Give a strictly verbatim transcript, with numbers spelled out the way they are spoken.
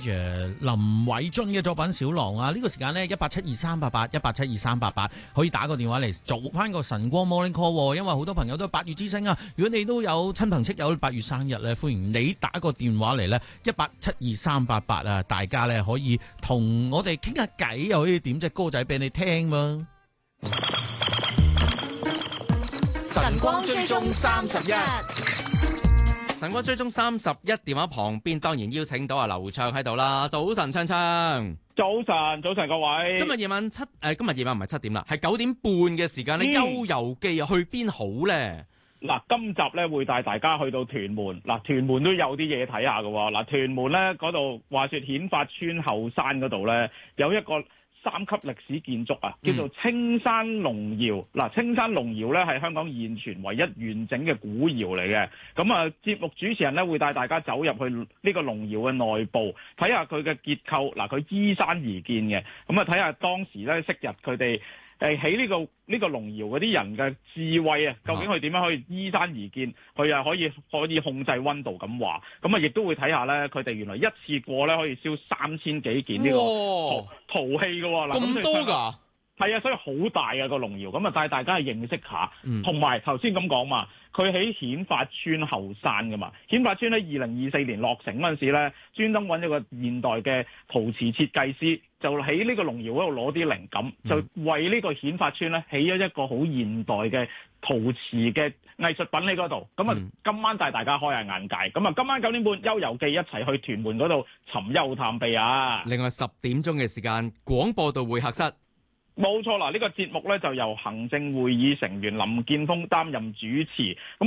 Major 林偉津嘅作品《小狼》啊，呢、這個時間呢，一八七二三八八一八七二三八八可以打個電話嚟做翻個晨光 Morning Call，因為好多朋友都係八月之星啊。如果你都有親朋戚友八月生日咧，歡迎你打個電話嚟呢，一八七二三八八啊，大家咧可以同我哋傾下偈，又可以點隻歌仔俾你聽嘛。 晨光追蹤三十一。 晨光追蹤三十一，電話旁邊當然邀請到阿劉暢喺度啦。早晨，暢暢。 早晨，早晨各位。 今日夜晚七誒，今日夜晚唔係七點啦，係九點半嘅時間咧。嗯、悠遊記啊，去邊好咧？ 嗱，今集咧會帶大家去到屯門。嗱，屯門都有啲嘢睇下㗎喎。嗱，屯門咧嗰度話說顯發村後山嗰度咧有一個三級歷史建築啊，叫做青山龍窯。嗱、嗯，青山龍窯咧係香港現存唯一完整嘅古窯嚟嘅。咁啊，節目主持人咧會帶大家走入去呢個龍窯嘅內部，睇下佢嘅結構。嗱，佢依山而建嘅。咁啊，睇下當時咧昔日佢哋誒起呢個呢、呢個龍窯嗰啲人嘅智慧啊，究竟佢點樣可以依山而建？佢啊可以可以控制溫度咁話。咁啊，亦都會睇下咧，佢哋原來一次過咧可以燒三千幾件呢個陶陶器嘅喎。嗱， 咁多㗎？ 係啊，所以好大嘅個龍窯。咁啊，帶大家去認識下。同埋頭先咁講嘛，佢喺顯發村後山㗎嘛。顯發村喺二零二四年落成嗰陣時咧，專登揾咗個現代嘅陶瓷設計師，就喺呢個龍窯嗰度攞啲靈感，就為呢個顯發村咧起咗一個好現代嘅陶瓷嘅藝術品喺嗰度。咁啊，今晚帶大家開下眼界。咁啊，今晚九點半悠遊記一齊去屯門嗰度尋幽探秘啊！ 另外十點鐘嘅時間，廣播道會客室。 冇錯啦，呢個節目咧就由行政會議成員林健鋒擔任主持。咁